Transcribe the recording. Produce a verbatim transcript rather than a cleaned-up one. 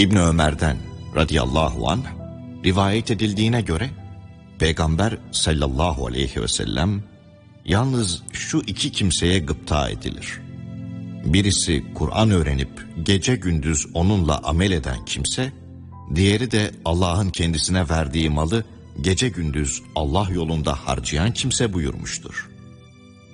İbn Ömer'den radıyallahu anh rivayet edildiğine göre Peygamber sallallahu aleyhi ve sellem yalnız şu iki kimseye gıpta edilir. Birisi Kur'an öğrenip gece gündüz onunla amel eden kimse, diğeri de Allah'ın kendisine verdiği malı gece gündüz Allah yolunda harcayan kimse buyurmuştur.